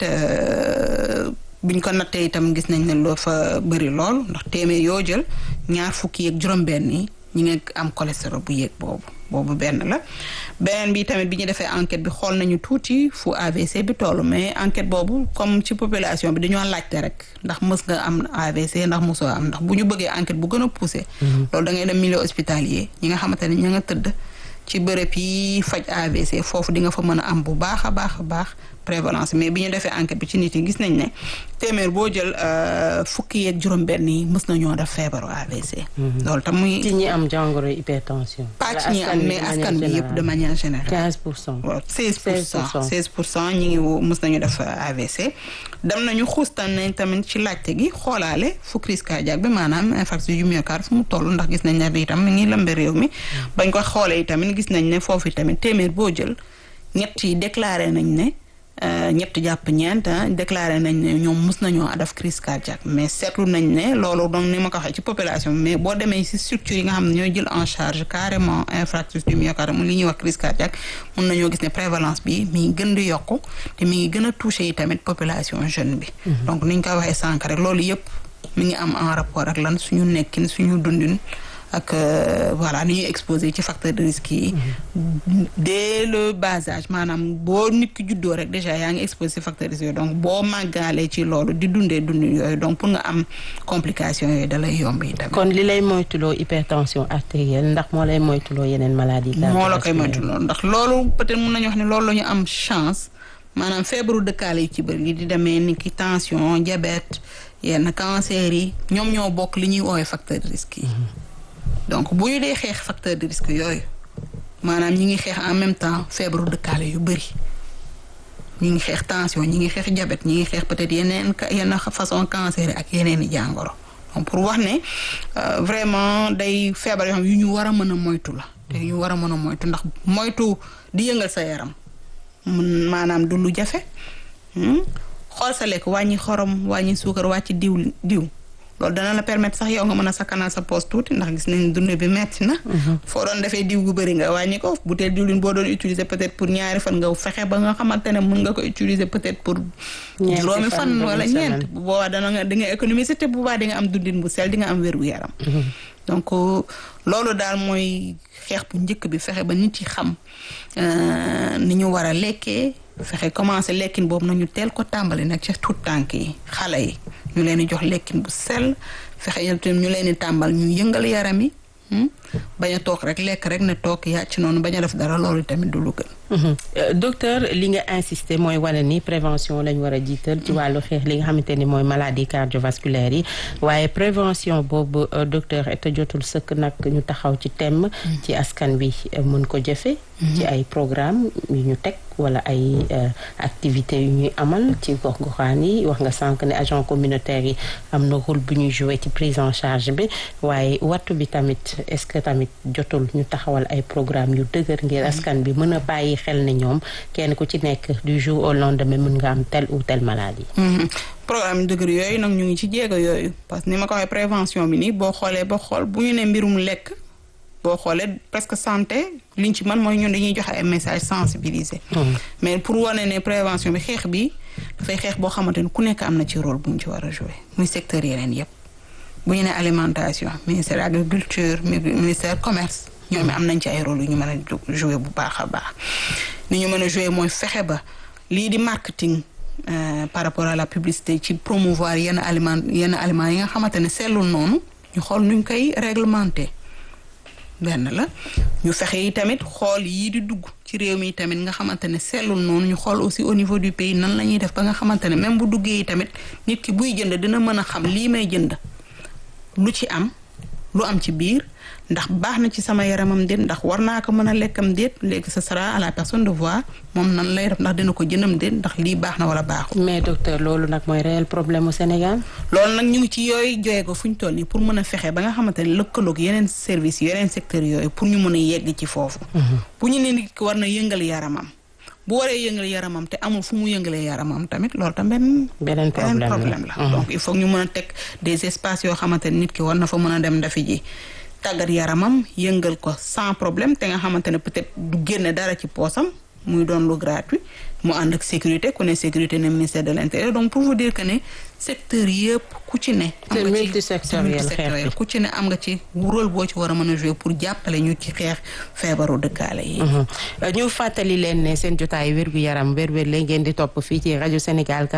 biñ ko nattee itam gis nañ ne loo fa bëri lool ndax téeméer yoo jël ñaar fukki ak juróom-benn yi ñi ngi am cholestérol bu yéeg boobu benn la beneen bi tamit bi ñu defee enquête bi xool nañu tuuti fu AVC bi toll mais enquête boobu comme ci population bi dañoo laajte rek ndax mës nga am AVC ndax mosoo am ndax bu ñu bëggee enquête bu gën a poussé loolu da ngay dem milieu hospitalier ñi nga xamante ne ña nga tëdd ci bërëb yi faj AVC foofu di nga fa mën a am bu baax a baax prévalence mais bi ñu defee enquête bi ci nit yi gis nañ ne téeméer boo jël fukki yeeg juróom-benn yi mës nañoo def feebaru AVC. loolu tam muy. ci ñi am jàngoro hypertension. pas ci ñi am mais askan bi yëpp de manière générale. 15%. waaw 16% ñi ngi mës nañu def AVC. dem nañu xuustan nañ tamit ci laajte gi xoolaale fu crise cardiaque bi maanaam infarctus du myocarde fu mu toll ndax gis nañ ne bi itam mi ngi lëmbe réew mi. bañ ko xoolee tamit gis nañ ne foofu tamit téeméer boo jël ñett yi déclaré nañ ne. ñett jàpp ñeent déclaré nañ ne ñoom mus nañoo def crise cardiaque mais seetlu nañ ne loolu donc ni ma ko waxee ci population bi mais boo demee ci structure yi nga xam ne ñooy jël en charge carrément infarctus du myocarde mu li ñuy wax crise cardiaque mun nañoo gis ne prévalence bi mi ngi gën di yokku te mi ngi gën a touché yi tamit population jeune bi. donc ni ñu ko waxee sànq rek loolu yëpp mi ngi am en rapport ak lan suñu nekkin suñu dundin. ak voilà ni ñuy exposé ci facteur de risque yi. dès le bas âge maanaam boo nit ki juddoo rek déjà yaa ngi exposé ci facteur de risque yooyu donc boo màggaalee ci loolu di dundee yooyu donc pour nga am complication yooyu da lay yomb yi tamit. kon li lay moytuloo hypertension artérielle ndax moo lay moytuloo yeneen maladies cardiovasculaires. moo la koy moytuloo ndax loolu peut-être mun nañu wax ne loolu la ñu am chance maanaam feebaru dëkkaale yi ci bëri li di demee ni ki tension diabète yenn cancer yi ñoom ñoo bokk li ñuy woowee facteur de risque yi. donc bu ñu dee xeex facteur de risque yooyu maanaam ñi ngi xeex en même temps feebaru dëkkaale yu bëri ñi ngi xeex tension ñi ngi xeex diabète ñi ngi xeex peut-être yenn façon cancer ak yeneen i jàngoro donc pour wax ne vraiment day feebar yoo xam yu ñu war a mën a moytu la te yu ñu war a mën a moytu ndax moytu di yëngal sa yaram maanaam du lu jafe xool sa lekk wàññi xorom wàññi suukar wàcc diw loolu dana la permettre sax yow nga mën a sakkanal sa poche tuuti ndax gis nañ dund bi metti na. foo doon defee diw gu bëri nga wàññi ko butéel diwlin boo doon utiliser peut-être pour ñaari fan nga fexe ba nga xamante ne mën nga ko utiliser peut-être pour. juróomi fan wala ñeent bu boobaa di nga économiser te bu boobaa di nga am dundin bu sell di nga am wér gu yaram. donc loolu daal mooy xeex bu njëkk bi fexe ba nit yi xam ni ñu war a lekkee fexe commencé lekkin boobu nañu teel ko tàmbali nag ci tout tànk yi xale yi. ñu leen di jox lekkin bu sell fexe itam ñu leen di tàmbal ñu yëngal yaram yi bañ a toog rek lekk rek ne toog yàcc noonu bañ a def dara loolu tamit du lu gën. docteur li nga insister mooy wane ni prévention lañ war a jiital ci wàllu xeex li nga xamante ni mooy maladie cardiovasculaire yi waaye prévention boobu docteur et jotul sëkk nag ñu taxaw ci thème ci askan wi mën ko jëfe ci ay programme yu ñu teg wala ay activités yu ñuy amal ci gox-goxaan yi wax nga sànq ne agent communautaire yi am na rôle bu ñuy jouer ci prise en charge bi waaye wattu bi tamit est-ce que tamit jotul ñu taxawal ay programme yu dëgër ngir askan bi mën a bàyyi xel ne ñoom kenn ku ci nekk du jour au lendemain mën nga am telle ou telle maladie. programme yu dëgër yooyu nag ñu ngi ci jéego yooyu parce que ni ma ko waxee prévention bi nii boo xoolee ba xool bu ñu ne mbirum lekk boo xoolee presque santé liñ ci mën mooy ñun dañuy joxe ay message sensibilisé. mais pour wane ne prévention bi xeex bi dafay xeex boo xamante ni ku nekk am na ci rôle bu mu ci war a jouer muy secteur yeneen yépp bu ñu ne alimentation ministère agriculture ministère commerce ñoom am nañ ci ay rôle yu ñu mën a jouer bu baax a baax ni ñu mën a jouer mooy fexe ba lii di marketing par rapport à la publicité ci promouvoir yenn aliments yi nga xamante ne sellul noonu ñu xool nuñ koy réglementer benn la ñu fexe yi tamit xool yii di dugg ci réew mi tamit nga xamante ne sellul noonu ñu xool aussi au niveau du pays nan la ñuy def ba nga xamante ne même bu duggee yi tamit nit ki buy jënd dina mën a xam lii may jënd lu ci am lu am ci biir ndax baax na ci sama yaramam déet ndax war naa ko mën a lekkam déet léegi ce sera à la personne de voir moom nan lay def ndax dina ko jëndam déet ndax lii baax na wala baaxul. mais docteur loolu nag mooy réel problème au Sénégal. loolu nag ñu ngi ci yooyu joye ko fu ñu toll nii pour mën a fexe ba nga xamante ne lëkkaloog yeneen service yeneen secteurs yooyu pour ñu mën a yegg ci foofu. bu ñu ne nit ki war na yëngal yaramam bu waree yëngal yaramam te amul fu mu yëngalee yaramam tamit loolu tam beneen problème la. donc il faut ñu mën a teg des espaces yoo xamante ne nit ki war na fa mën a dem dafi ji tàggat yaramam yëngal ko sans problème te nga xamante ne peut-être du génne dara ci poosam muy doon lu gratuit mu ànd ak sécurité ku ne sécurité ne ministère de l'intérieur donc pour vous dire que ne secteur yëpp ku ci ne. am nga ci multisectoriel ku ci ne am nga ci rôle boo ci war a mën a jouer pour jàppale ñu ci xeex feebaru dëkkaale yi. ñu fàttali leen ne seen jotaay wérgu yaram wér-wér la ngeen di topp fii ci rajo Sénégal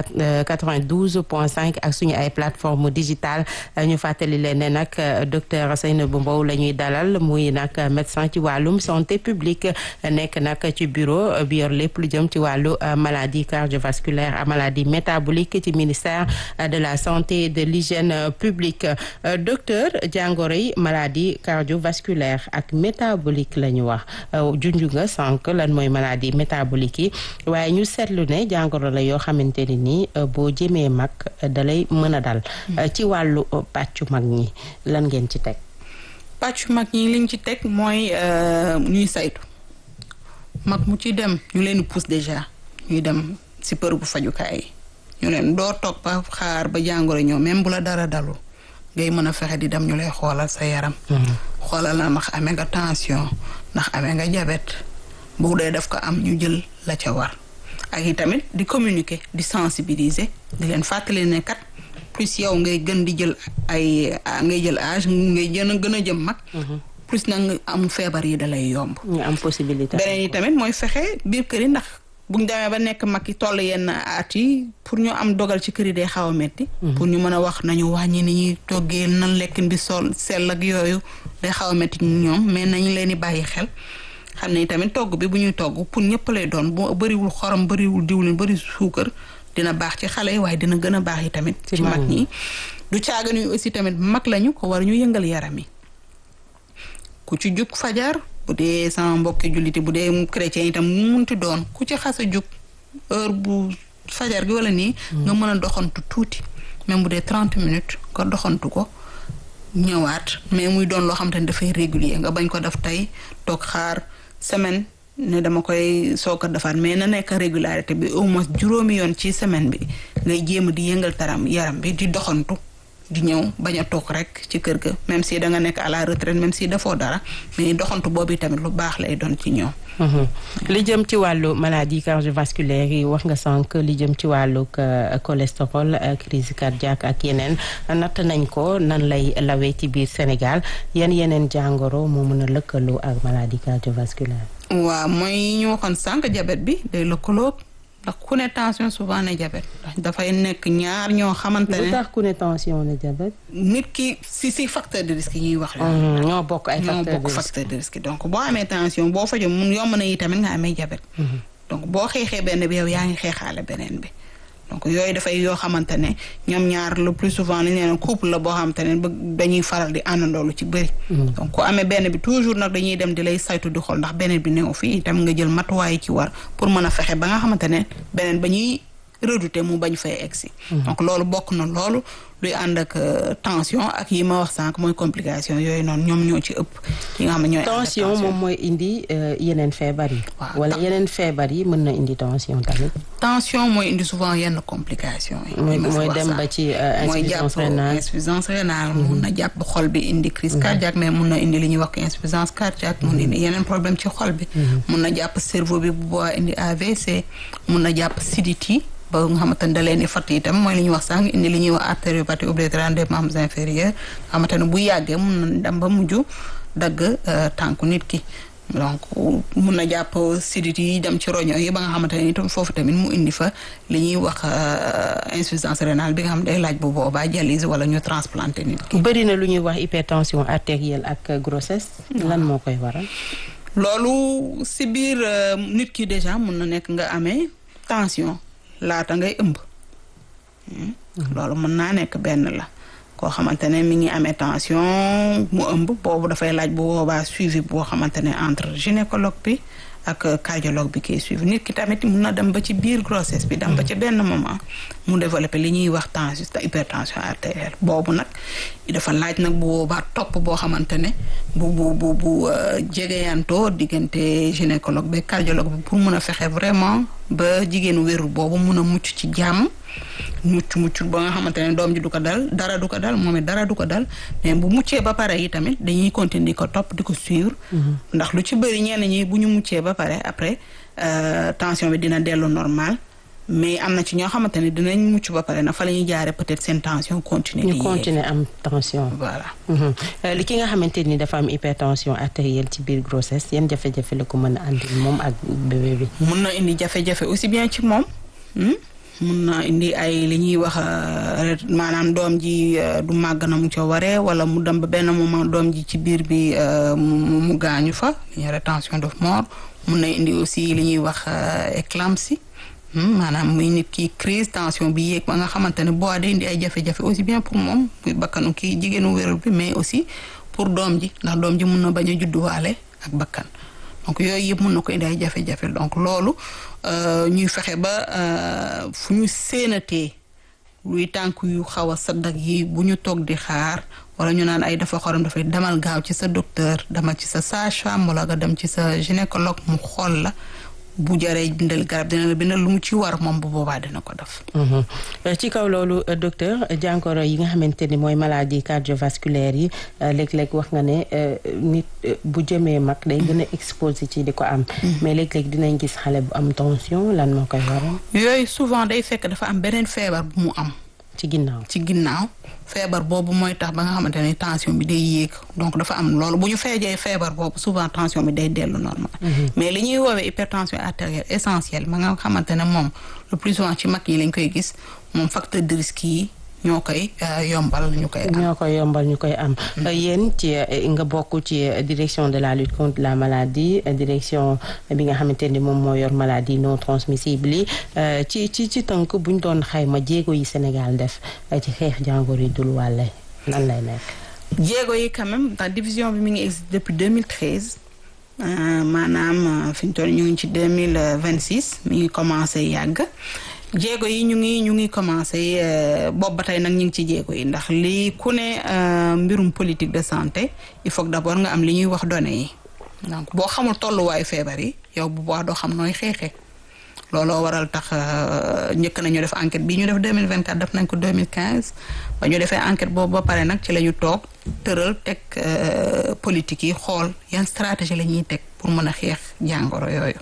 92.5 ak suñu ay plateforme digitale ñu fàttali leen ne nag docteur Seynabou Mbow la ñuy dalal muy nag médecin ci wàllum santé publique nekk nag ci bureau bi yor lépp lu jëm ci wàllu maladie cardiovasculaire ak maladie métabolique ci ministère de la santé et de l'hygiène publique docteur jàngoro yi maladie cardiovasculaire ak métabolique la ñu wax junju nga sànq lan mooy maladie métabolique yi waaye ñu seetlu ne jàngoro la yoo xamante ne nii boo jëmee mag dalay mën a dal ci wàllu pàccu mag ñi lan ngeen ci teg. pàccu mag ñi liñ ci teg mooy ñuy saytu mag mu ci dem ñu leen pousse déjà ñuy dem si bërëbu fajukaay yi ñu leen doo toog ba xaar ba jàngoro ñëw même bu la dara dalu ngay mën a fexe di dem ñu lay xoolal sa yaram. xoolal na ndax amee nga tension ndax amee nga diabète bu dee daf ko am ñu jël la ca war ak i tamit di communiquer di sensibiliser di leen fàttali ne kat plus yow ngay gën di jël ngay jël âge ngay gën a jëm mag. plus nag nga am feebar yi dalay yomb. ñu am possibilité. beneen yi tamit mooy fexe biir kër yi ndax buñ demee ba nekk mag yi toll yenn at yi pour ñu am dogal ci kër yi day xaw a metti pour ñu mën a wax nañu wàññi ni ñuy toggee nan lekkin bi sell ak yooyu day xaw a metti ñoom mais nañu leen di bàyyi xel xam ne tamit togg bi bu ñuy togg pour ñëpp lay doon boo bëriwul xorom bëriwul diwlin bëri suukar dina baax ci xale yi waaye dina gën a baax yi tamit ci mag ñi du caaga ñu aussi tamit mag lañu ko war ñu yëngal yaram yi ku ci jug fajar bu dee sama mbokki julliti bu dee chrétien itam mu munti doon ku ci xas a jug heure bu fajar gi wala nii nga mën a doxantu tuuti même bu dee 30 minutes nga doxantu ko ñëwaat mais muy doon loo xam te ne dafay régulier nga bañ ko def tey toog xaar semaine ne dama koy soog a defaat mais na nekk régularité bi au moins juróomi yoon ci semaine bi ngay jéem di yëngal yaram bi di doxantu di ñëw bañ a toog rek ci kër ga même si da nga nekk à la retraite même si dafoo dara mais doxantu boobu tamit lu baax lay doon ci ñoom. li jëm ci wàllu maladie cardiovasculaire yi wax nga sànq li jëm ci wàllu cholestérol crise cardiaque ak yeneen natt nañ ko nan lay lawee ci biir Sénégal yeneen jàngoro moo mën a lëkkaloo ak maladie cardiovasculaire. waaw mooy ñu waxoon sànq diabète bi day lëkkaloo. ndax ku ne tension souvent ne diabète dafay nekk ñaar ñoo xamante ne. lu tax ku ne tension ne diabète. nit ki si facteur de risque yi ñuy wax. ñoo bokk ay facteur de risque donc boo amee tension boo fajoo mun yomb na yi tamit nga amee diabète. donc boo xeexee benn bi yow yaa ngi xeexaale beneen bi. donc yooyu dafay yoo xamante ne ñoom ñaar le plus souvent li ñu leen couple la boo xamante ne dañuy faral di àndandoo lu ci bëri. donc ku amee benn bi toujours nag dañuy dem di lay saytu di xool ndax beneen bi néew fii itam nga jël matuwaay ci war pour mën a fexe ba nga xamante ne beneen ba ñuy redouter mu bañ fay egsi. donc loolu bokk na loolu luy ànd ak tension ak yi ma wax sànq mooy complication yooyu noonu ñoom ñoo ci ëpp. yi nga xam ne ñooy tension moom mooy indi yeneen feebar yi. wala yeneen feebar yi mën na indi tension tamit. tension mooy indi souvent yenn complication yi. mooy dem ba ci insuffisance rénale mun na jàpp xol bi indi crise cardiaque mais mun na indi li ñuy wax insuffisance cardiaque mun na indi yeneen problème ci xol bi. mun na jàpp cerveau bi bu boobaa indi AVC mun na jàpp siditi ba nga xamante ne da leen di fatt itam mooy li ñuy wax sànq indi li ñuy wax artériopathie oblitéral des membres inférieurs nga xamante ne bu yàggee mun na dem ba mujj dagg tànku nit ki donc mun na jàpp sidit yi dem ci roño yi ba nga xamante ne itam foofu tamit mu indi fa li ñuy wax insuffisance rénale bi nga xam day laaj bu boobaa dialyse wala ñu transplanté nit ki. bëri na lu ñuy wax hypertension artérielle ak grossesse. lan moo koy waral. loolu si biir nit ki déjà mun na nekk nga amee tension laata ngay ëmb. loolu mën naa nekk benn la. koo xamante ne mi ngi amee tension mu ëmb boobu dafay laaj bu boobaa suivi boo xamante ne entre gynécologue bi ak cardiologue bi kiy suivi nit ki tamit mun na dem ba ci biir grossesse bi dem ba ci benn moment mu développé li ñuy wax tension hypertension artérielle boobu nag dafa laaj nag bu boobaa topp boo xamante ne bu jegeyantoo diggante gynécologue bi cardiologue bi pour mun a fexe vraiment ba jigéenu wérul boobu mun a mucc ci jàmm mucc ba nga xamante ne doom ji du ko dal dara du ko dal moom it dara du ko dal mais bu muccee ba pare yi tamit dañuy continuer di ko topp di ko suivre. ndax lu ci bëri ñenn ñi bu ñu muccee ba pare après tension bi dina dellu normal mais am na ci ñoo xamante ne dinañ mucc ba pare na fa la ñuy jaaree peut-être seen tension continuer di ñu continuer am tension. voilà. li ki nga xamante ni dafa am hypertension artérielle ci biir grossesse yan jafe-jafe la ko mën a andil moom ak bébé bi. mun na indi jafe-jafe aussi bien ci moom. mun na indi ay li ñuy wax maanaam doom ji du màgg na mu ca waree wala mu dem ba benn moment doom ji ci biir bi mu gaañu fa li ñuy rétention de mort mun na indi aussi li ñuy wax éclampsie maanaam muy nit ki crise tension bi yéeg ba nga xamante ne boo day indi ay jafe-jafe aussi bien pour moom muy bakkanu kii jigéenu wérul bi mais aussi pour doom ji ndax doom ji mun na bañ a judduwaale ak bakkan donc yooyu yëpp mun na ko indi ay jafe-jafe donc loolu ñuy fexe ba fu ñu séenatee luy tànk yu xaw a saddak yi bu ñu toog di xaar wala ñu naan ay dafa xorom dafay demal gaaw ci sa docteur demal ci sa sage-femme wala nga dem ci sa gynécologue mu xool la bu jaree bindal garab dina la bindal lu mu ci war moom bu boobaa dina ko def. ci kaw loolu docteur jàngoro yi nga xamante ni mooy maladie cardiovasculaire yi léeg-léeg wax nga ne nit bu jëmee mag day gën a exposé ci di ko am. mais léeg-léeg dinañ gis xale bu am tension lan moo koy waral. yooyu souvent day fekk dafa am beneen feebar bu mu am. ci ginnaaw feebar boobu mooy tax ba nga xamante ne tension bi day yéeg donc dafa am loolu bu ñu feejee feebar boobu souvent tension bi day dellu normal. mais li ñuy woowee hypertension artérielle essentielle ma nga xamante ne moom le plus souvent ci mag yi lañ koy gis moom facteur de risque yi ñoo koy yombal ñu koy am. yéen ci nga bokk ci direction de la lutte contre la maladie direction bi nga xamante ni moom moo yor maladie non transmissible yi ci tënk buñ doon xayma jéego yi Sénégal def ci xeex jàngoro yi dul wàlle nan lay nekk. jéego yi quand même ndax division bi mi ngi existe depuis 2013 maanaam fi ñu toll ñu ngi ci 2026 mi ngi commencé yàgg. jéego yi ñu ngi commencé boobu ba tey nag ñu ngi ci jéego yi ndax lii ku ne mbirum politique de santé il faut que d'abord nga am li ñuy wax données yi donc boo xamul tolluwaayu feebar yi yow bu baax doo xam nooy xeexee looloo waral tax njëkk nañu def enquête bi ñu def 2024 def nañ ko 2015 ba ñu defee enquête boobu ba pare nag ci la ñu toog tëral teg politique yi xool yan stratégie la ñuy teg pour mën a xeex jàngoro yooyu.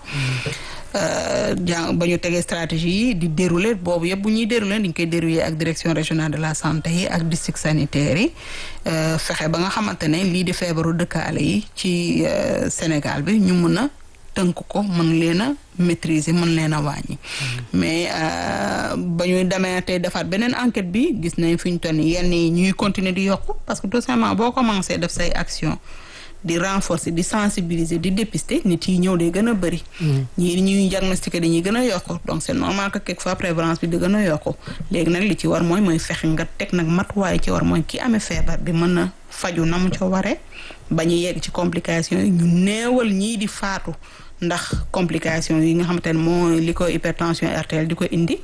ba ñu tegee stratégie yi di dérouler boobu yëpp bu ñuy dérouler dañ koy dérouler ak direction régionale de la santé yi ak district sanitaire yi fexe ba nga xamante ne lii di feebaru dëkkaale yi ci Sénégal bi ñu mën a tënk ko mën leen a maîtriser mën leen a wàññi. mais ba ñuy demee tey defaat beneen enquête bi gis nañ fi ñu toll nii yenn yi ñuy continuer di yokku parce que tout simplement boo commencé def say action di renforcer di sensibiliser di dépister nit yi ñëw day gën a bëri. ñii ñuy diagnostiquer dañuy gën a yokku donc c'est normal que quelquefois prévalence bi di gën a yokku léegi nag li ci war mooy fexe nga teg nag matuwaay ci war mooy ki amee feebar bi mën a faju na mu ca waree ba ñu yegg ci complications yi ñu néewal ñii di faatu ndax complications yi nga xamante ne moo li ko hypertension artérielle di ko indi.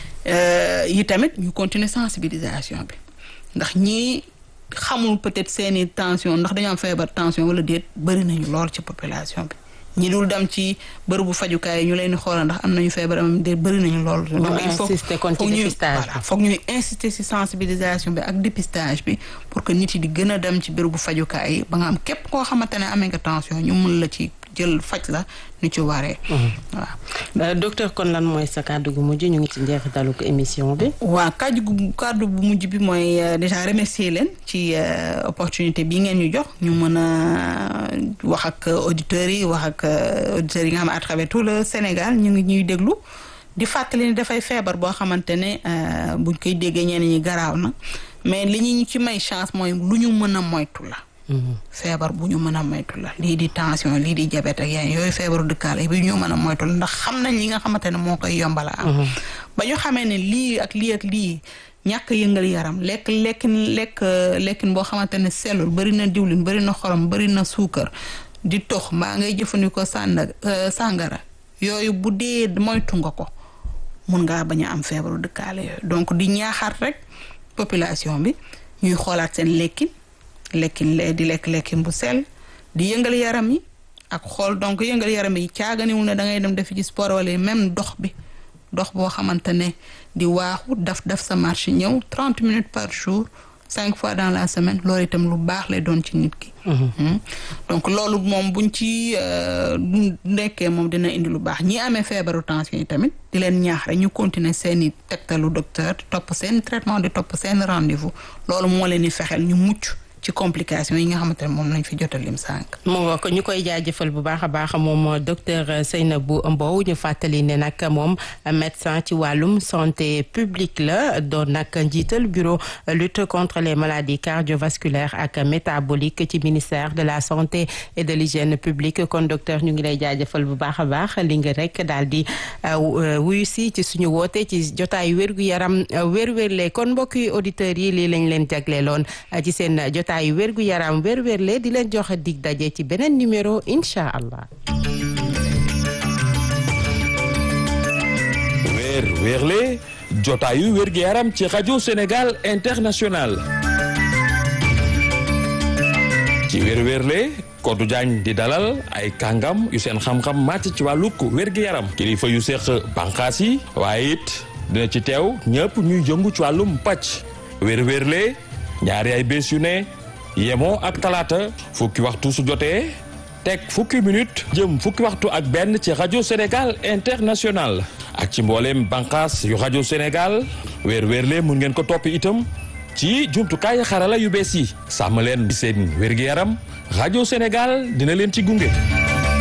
yi tamit ñu continuer sensibilisation bi ndax ñii. xamul peut-être seeni tension ndax dañoo am feebar tension wala déet bëri nañu lool ci population bi ñi dul dem ci bërëbu fajukaay yi ñu leen di xoolal ndax am nañu feebar am déet bëri nañu lool. il faut foog ñuy insister ci sensibilisation bi ak dépistage bi pour que nit yi di gën a dem ci bërëbu fajukaay yi ba nga am képp koo xamante ne amee nga tension ñu mun la ci jël faj la nu ci waree. waaw docteur kon lan mooy sa kàddu gu mujj ñu ngi ci njeexitalu ko émission bi. waaw kàddu bu mujj bi mooy déjà remercier leen ci opportunité bi ngeen ñu jox ñu mën a wax ak auditeurs yi wax ak auditeurs yi nga xam ne à travers tout le Sénégal ñu ngi ñuy déglu di fàttali ni dafay feebar boo xamante ne buñ koy déggee ñenn ñi garaaw na mais li ñu ci may chance mooy lu ñu mën a moytu la. feebar bu ñu mën a moytu la lii di tension lii di diabète ak yeneen yooyu feebaru dëkkaale bi ñu mën a moytu la ndax xam nañ li nga xamante ne moo koy yombala am. ba ñu xamee ne lii ak lii ñàkk yëngal yaram lekkin boo xamante ne sellul bari na diwlin bari na xorom bari na suukar di tox mbaa ngay jëfandikoo sàngara yooyu bu dee moytu nga ko mun ngaa bañ a am feebaru dëkkaale yooyu donc di ñaaxaat rek population bi ñuy xoolaat seen di lekkin bu sell di yëngal yaram yi ak xool donc yëngal yaram yi caaganiwul ne da ngay dem defi ci sport wala même dox boo xamante ne di waaxu daf sa marche ñëw 30 minutes par jour 5 fois dans la semaine loolu itam lu baax lay doon ci nit ki. donc loolu moom buñ ci nekkee moom dina indi lu baax ñi amee feebaru tension yi tamit di leen ñaax rek ñu continuer seeni tegtalu docteur di topp seen traitement di topp seen rendez-vous loolu moo leen di fexeel ñu mucc ci complication yi nga xamante ne moom lañ fi jot a lim sànq. moo ko ñu koy jaajëfal bu baax a baax moom docteur Seynabou Mbow ñu fàttali ne nag moom médecin ci wàllum santé publique la doon nag njiital bureau lutte contre les maladies cardiovasculaires ak métaboliques ci ministère de la santé et de l'hygiène publique kon docteur ñu ngi lay jaajëfal bu baax a baax li nga rek daal di wuyu si ci suñu woote ci jotaayu wér-gu-yaram wér-wérle kon mbokki auditeurs yi lii lañ leen jagleeloon ci seen jotaay yu wérgu yaram wér-wérle di leen joxe dig daje ci beneen numéro incha allah. wér-wérle jotaayu wérgu yaram ci rajo Sénégal International. ci wér-wérle Kodou Diagne di dalal ay kàngam yu seen xam-xam màcc ci wàllug wérgu yaram kilifa yu seq bànqaas yi waaye it dina ci teew ñëpp ñuy jëngu ci wàllum pàcc wér-wérle ñaari ay bés yu ne. yemoo ak talaata fukki waxtu su jotee teg fukki minute jëm fukki waxtu ak benn ci rajo Sénégal International ak ci mbooleem bànqaas yu rajo Sénégal wér-wérle mun ngeen ko topp itam ci jumtukaay xarala yu bees yi sàmm leen seen wér-gi-yaram rajo Sénégal dina leen ci gunge.